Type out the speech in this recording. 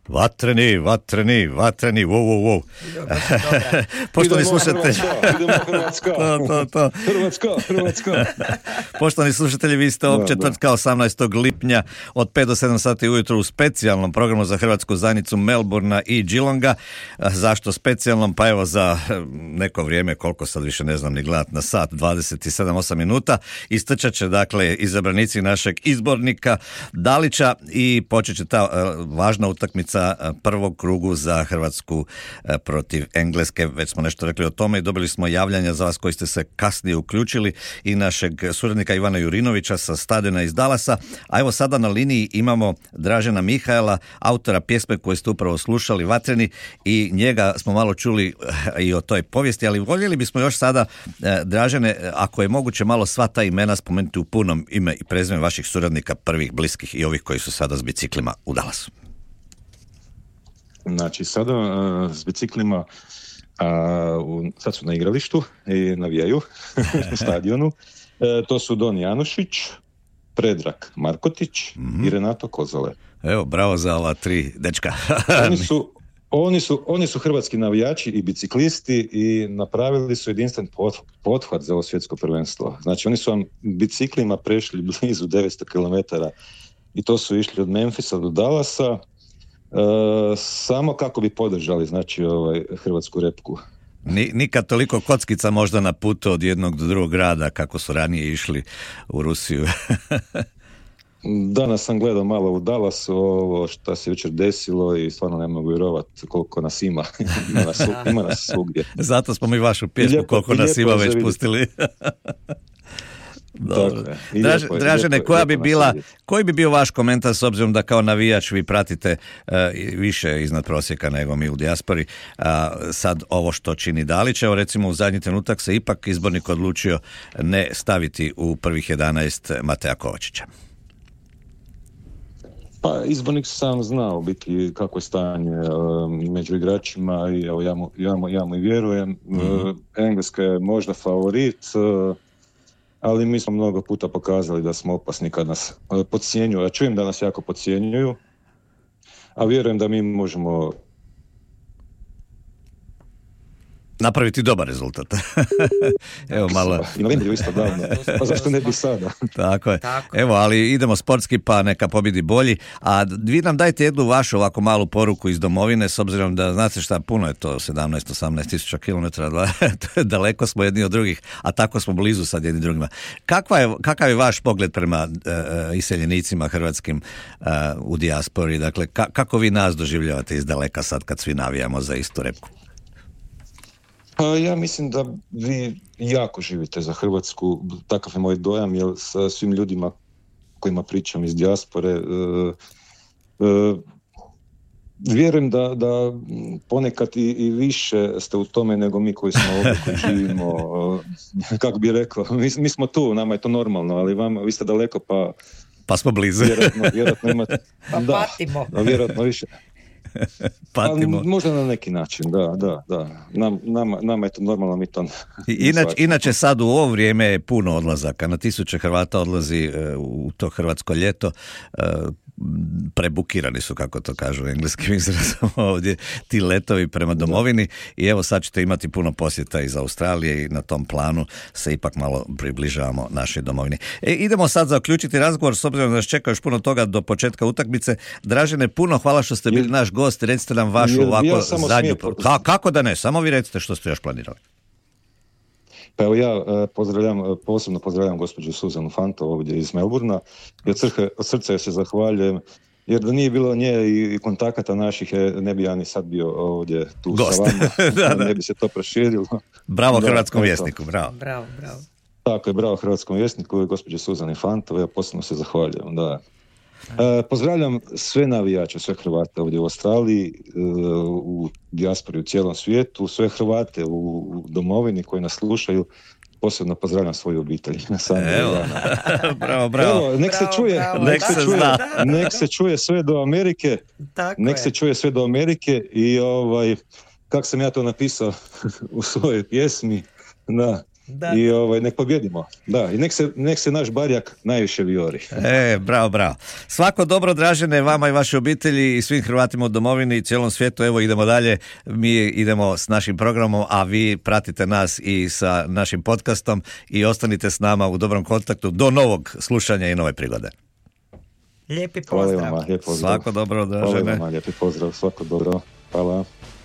Vatreni, wow. Poštovani slušatelji. Idemo Hrvatska. To. Hrvatska. Poštovani slušatelji, vi ste ovog četvrtka 18. lipnja od 5 do 7 sati ujutro u specijalnom programu za hrvatsku zajednicu Melbourna i Geelonga. Zašto specijalnom? Pa evo za neko vrijeme, koliko sad više ne znam ni gledat na sat, 27-8 minuta, istrčat će dakle izabranici našeg izbornika Dalića i počet će ta važna utakmica prvog krugu za Hrvatsku protiv Engleske. Već smo nešto rekli o tome i dobili smo javljanja za vas koji ste se kasnije uključili i našeg suradnika Ivana Jurinovića sa stadiona iz Dallasa. A evo sada na liniji imamo Dražena Mihajla, autora pjesme koju ste upravo slušali, Vatreni, i njega smo malo čuli i o toj povijesti, ali voljeli bismo još sada, Dražene, ako je moguće malo sva ta imena spomenuti u punom ime i prezime vaših suradnika, prvih, bliskih i ovih koji su sada s biciklima u Dallasu. Znači, sada s biciklima sad su na igralištu i navijaju u stadionu. To su Don Janušić, Predrag Markotić i Renato Kozole. Evo, bravo za ova tri dečka. Oni su hrvatski navijači i biciklisti i napravili su jedinstven pothvat za ovo svjetsko prvenstvo. Znači, oni su vam biciklima prešli blizu 900 km i to su išli od Memphisa do Dallasa, samo kako bi podržali, znači, hrvatsku repku. Nikad toliko kockica možda na putu od jednog do drugog grada kako su ranije išli u Rusiju. Danas sam gledao malo u Dallasu ovo što se jučer desilo i stvarno ne mogu vjerovati koliko nas ima. Ima nas svugdje. Zato smo mi vašu pjesmu koliko nas ima već pustili. Dražene, koji bi bio vaš komentar s obzirom da kao navijač vi pratite više iznad prosjeka nego mi u dijaspori, sad ovo što čini Dalić? Evo recimo u zadnji trenutak se ipak izbornik odlučio ne staviti u prvih 11 Mateja Kovačića. Pa izbornik sam znao biti kako je stanje među igračima i evo, ja mu i vjerujem. Engleska je možda favorit, ali mi smo mnogo puta pokazali da smo opasni kad nas podcjenjuju. Ja čujem da nas jako podcjenjuju, a vjerujem da mi možemo napraviti dobar rezultat. Evo malo. I na Lindriju isto davno. Pa zašto ne bi sada? Tako je. Evo, ali idemo sportski, pa neka pobjedi bolji. A vi nam dajte jednu vašu ovako malu poruku iz domovine, s obzirom da znate šta, puno je to, 17-18 tisuća kilometara, daleko smo jedni od drugih, a tako smo blizu sad jedni drugima. Kakav je vaš pogled prema iseljenicima hrvatskim u dijaspori? Dakle, kako vi nas doživljavate iz daleka sad kad svi navijamo za istu repku? Pa ja mislim da vi jako živite za Hrvatsku, takav je moj dojam, jer sa svim ljudima kojima pričam iz dijaspore, vjerujem da ponekad i više ste u tome nego mi koji smo ovdje, koji živimo, kako bi rekao, mi smo tu, nama je to normalno, ali vi ste daleko pa smo blizu. Vjerojatno imate, pa patimo. Vjerojatno više. Patimo. Možda na neki način, da. Nama je to normalno, mi to Inače sad u ovo vrijeme je puno odlazaka, na tisuće Hrvata odlazi u to hrvatsko ljeto, prebukirani su, kako to kažu engleskim izrazom ovdje, ti letovi prema domovini i evo sad ćete imati puno posjeta iz Australije i na tom planu se ipak malo približavamo našoj domovini. Idemo sad zaključiti razgovor, s obzirom da nas čeka još puno toga do početka utakmice. Dražene, puno hvala što ste bili naš gost, recite nam vašu ovako zadnju... Kako da ne, samo vi recite što ste još planirali. Pa evo ja posebno pozdravljam gospođu Suzanu Fanto ovdje iz Melbourna i od srca se zahvaljujem, jer da nije bilo nje i kontakata naših, ne bi ja ni sad bio ovdje tu gost sa vama, ne bi se to proširilo. Bravo hrvatskom vjesniku, bravo. Tako je, bravo hrvatskom vjesniku i gospođu Suzani Fanto, ja posebno se zahvaljujem, da. Pozdravljam sve navijače, sve Hrvate ovdje u Australiji, u dijaspori u cijelom svijetu, sve Hrvate u domovini koji nas slušaju. Posebno pozdravljam svoju obitelj. Bravo. Evo, nek se čuje sve do Amerike. Nek se čuje sve do Amerike i kako sam ja to napisao u svojoj pjesmi, I nek pobjedimo. Da, i nek se naš barjak najviše vijori. Bravo. Svako dobro, Dražene, vama i vašoj obitelji i svim Hrvatima u domovini i cijelom svijetu. Evo, idemo dalje. Mi idemo s našim programom, a vi pratite nas i sa našim podcastom i ostanite s nama u dobrom kontaktu do novog slušanja i nove prigode. Lijepi pozdrav. Hvala vam, lijep pozdrav. Svako dobro, Dražene. Hvala vam, lijepi pozdrav, svako dobro. Hvala.